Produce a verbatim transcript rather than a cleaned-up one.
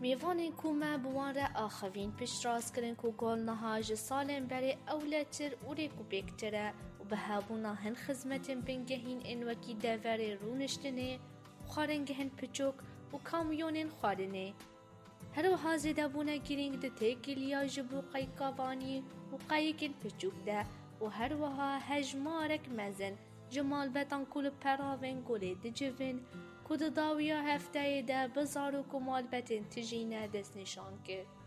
میوانی کومه بوان را آخوین پیش راست کرن کو گل نهاج سالم بری اولتر اوری کو بکتره و به هابونا هن خدمتن بنگهین این وکی دوری رونشتنه و خارنگهن پچوک و کامیونین خارنه. هر وها زیده بونه گرینگ ده تیگلیا جبو قیقاوانی و قایقین پچوک ده و هر وها هجمارک مزن جمال بتان کل پراوین گوله ده جوین کد داویا هفته ده بزار و کمال بتن تجینه دست نشان کرد.